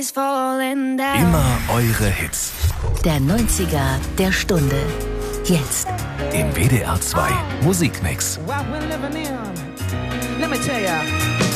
is falling down. Immer eure Hits. Der 90er der Stunde. Jetzt. Im WDR 2 Musikmix. What we're living in. Let me tell ya.